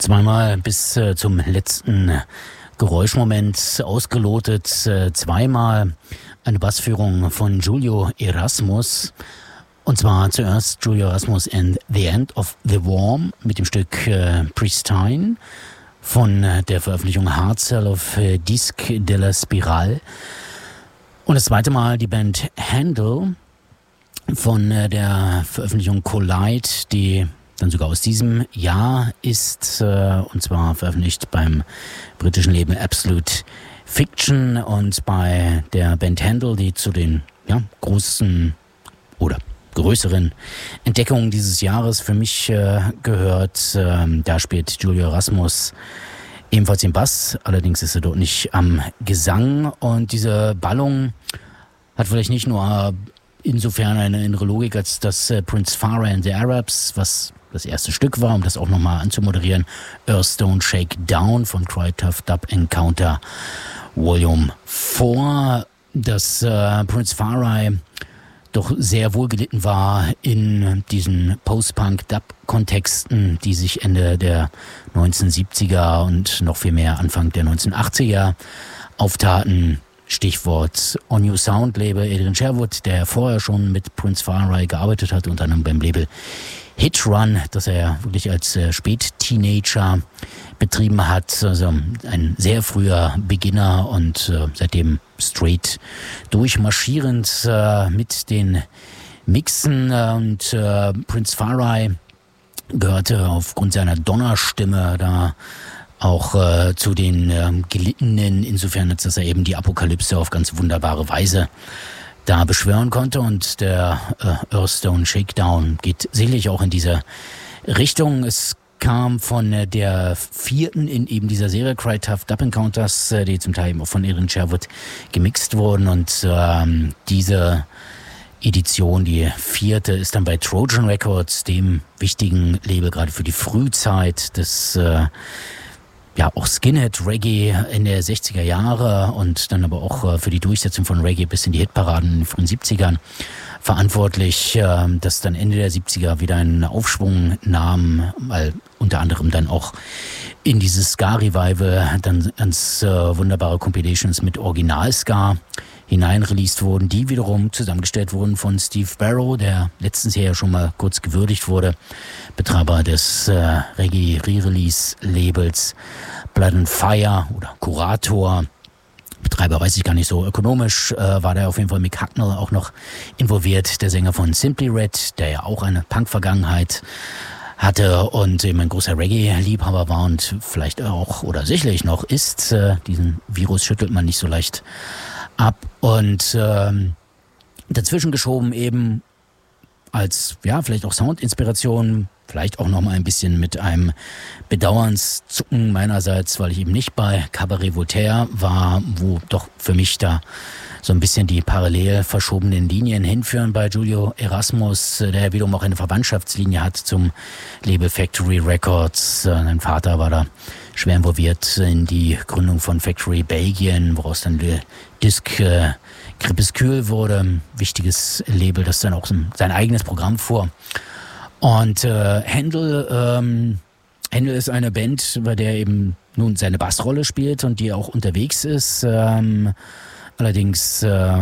Zweimal bis zum letzten Geräuschmoment ausgelotet. Zweimal eine Bassführung von Julio Erasmus. Und zwar zuerst Julio Erasmus and The End of the Worm mit dem Stück Pristine von der Veröffentlichung Hard Cell of Disque de la Spirale. Und das zweite Mal die Band Handle von der Veröffentlichung Collide, die dann sogar aus diesem Jahr ist, und zwar veröffentlicht beim britischen Label Absolute Fiction, und bei der Band Handle, die zu den großen oder größeren Entdeckungen dieses Jahres für mich gehört. Da spielt Julio Erasmus ebenfalls den Bass, allerdings ist er dort nicht am Gesang, und diese Ballung hat vielleicht nicht nur insofern eine innere Logik, als dass Prince Farah and the Arabs, was das erste Stück war, um das auch nochmal anzumoderieren, Earthstone Shakedown von Cry Tough Dub Encounter Volume 4, dass Prince Farah doch sehr wohl gelitten war in diesen Post-Punk-Dub-Kontexten, die sich Ende der 1970er und noch viel mehr Anfang der 1980er auftaten. Stichwort On New Sound Label Adrian Sherwood, der vorher schon mit Prince Farah gearbeitet hat, unter anderem beim Label Hit Run, das er wirklich als Spätteenager betrieben hat. Also ein sehr früher Beginner und seitdem straight durchmarschierend mit den Mixen. Und Prince Farah gehörte aufgrund seiner Donnerstimme da auch zu den Gelittenen, insofern als dass er eben die Apokalypse auf ganz wunderbare Weise da beschwören konnte, und der Earthstone Shakedown geht sicherlich auch in diese Richtung. Es kam von der vierten in eben dieser Serie Cry Tough Dub Encounters, die zum Teil eben auch von Adrian Sherwood gemixt wurden, und diese Edition, die vierte, ist dann bei Trojan Records, dem wichtigen Label gerade für die Frühzeit des auch Skinhead-Reggae in der 60er Jahre und dann aber auch für die Durchsetzung von Reggae bis in die Hitparaden in den frühen 70ern verantwortlich, dass dann Ende der 70er wieder einen Aufschwung nahm, weil unter anderem dann auch in dieses Ska-Revival dann ganz wunderbare Compilations mit Original-Ska hineinreleased wurden, die wiederum zusammengestellt wurden von Steve Barrow, der letztens hier ja schon mal kurz gewürdigt wurde, Betreiber des Reggae-Re-Release-Labels Blood and Fire oder Kurator. Betreiber weiß ich gar nicht so. Ökonomisch war da auf jeden Fall Mick Hucknall auch noch involviert, der Sänger von Simply Red, der ja auch eine Punk-Vergangenheit hatte und eben ein großer Reggae-Liebhaber war und vielleicht auch oder sicherlich noch ist. Diesen Virus schüttelt man nicht so leicht ab, und dazwischen geschoben eben als vielleicht auch Soundinspiration, vielleicht auch nochmal ein bisschen mit einem Bedauernszucken meinerseits, weil ich eben nicht bei Cabaret Voltaire war, wo doch für mich da so ein bisschen die parallel verschobenen Linien hinführen bei Julio Erasmus, der wiederum auch eine Verwandtschaftslinie hat zum Label Factory Records. Sein Vater war da schwer involviert in die Gründung von Factory Belgien, woraus dann die Disque Crepuscule wurde, ein wichtiges Label, das dann auch sein eigenes Programm fuhr. Und Handle ist eine Band, bei der eben nun seine Bassrolle spielt und die auch unterwegs ist. Allerdings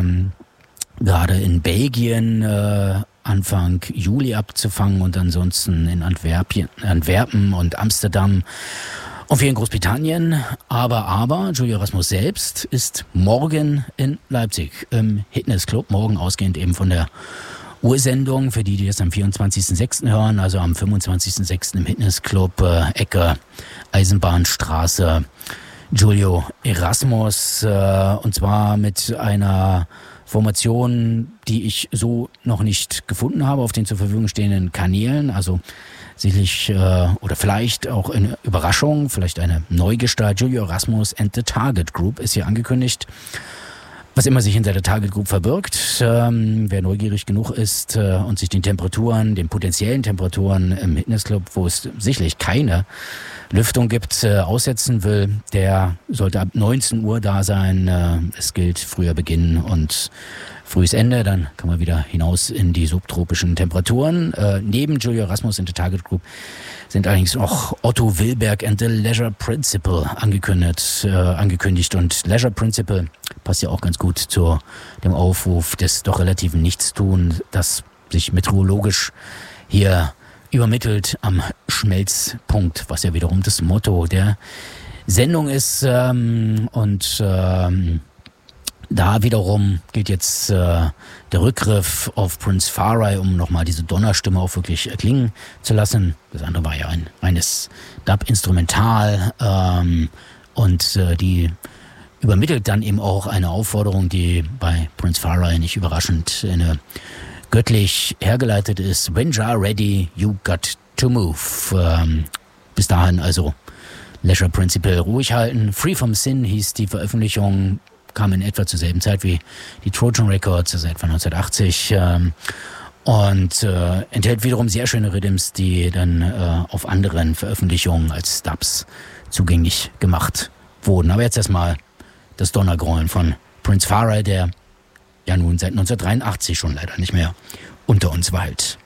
gerade in Belgien Anfang Juli abzufangen und ansonsten in Antwerpen und Amsterdam und hier in Großbritannien. Aber Julio Erasmus selbst ist morgen in Leipzig im Hitness Club, morgen ausgehend eben von der Ursendung, für die das am 24.06. hören, also am 25.06. im Hitness Club, Ecke Eisenbahnstraße, Julio Erasmus, und zwar mit einer Formation, die ich so noch nicht gefunden habe auf den zur Verfügung stehenden Kanälen, also sicherlich oder vielleicht auch eine Überraschung, vielleicht eine Neugestalt. Julio Erasmus and the Target Group ist hier angekündigt. Was immer sich hinter der Target Group verbirgt, wer neugierig genug ist und sich den potenziellen Temperaturen im Fitnessclub, wo es sicherlich keine Lüftung gibt, aussetzen will, der sollte ab 19 Uhr da sein. Es gilt früher beginnen und frühes Ende, dann kann man wieder hinaus in die subtropischen Temperaturen. Neben Julio Erasmus in der Target Group sind allerdings auch Otto Wilberg and the Leisure Principle angekündigt. Und Leisure Principle passt ja auch ganz gut zu dem Aufruf des doch relativen Nichtstun, das sich meteorologisch hier übermittelt am Schmelzpunkt, was ja wiederum das Motto der Sendung ist. Da wiederum gilt jetzt der Rückgriff auf Prince Farai, um nochmal diese Donnerstimme auch wirklich erklingen zu lassen. Das andere war ja ein reines Dub-Instrumental die übermittelt dann eben auch eine Aufforderung, die bei Prince Farai nicht überraschend eine göttlich hergeleitet ist. When you're ready, you got to move. Bis dahin also Leisure Principle ruhig halten. Free from Sin hieß die Veröffentlichung, kam in etwa zur selben Zeit wie die Trojan Records, also etwa 1980, enthält wiederum sehr schöne Rhythms, die dann auf anderen Veröffentlichungen als Dubs zugänglich gemacht wurden. Aber jetzt erstmal das Donnergrollen von Prince Farai, der ja nun seit 1983 schon leider nicht mehr unter uns weilt.